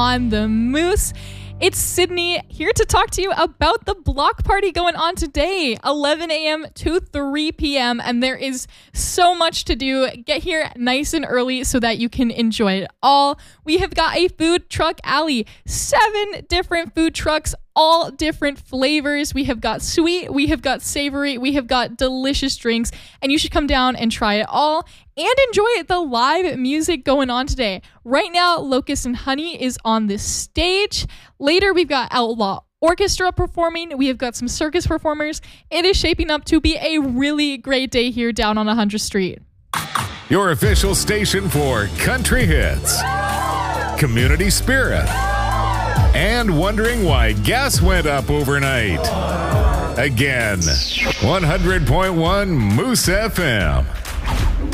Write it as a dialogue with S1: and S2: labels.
S1: on the Moose. It's Sydney here to talk to you about the block party going on today, 11 a.m. to 3 p.m. And there is so much to do. Get here nice and early so that you can enjoy it all. We have got a food truck alley, 7 different food trucks, all different flavors. We have got sweet, we have got savory, we have got delicious drinks, and you should come down and try it all and enjoy the live music going on today. Right now, Locust and Honey is on this stage. Later, we've got Outlaw Orchestra performing. We have got some circus performers. It is shaping up to be a really great day here down on 100th Street.
S2: Your official station for country hits, community spirit, and wondering why gas went up overnight. Again, 100.1 Moose FM.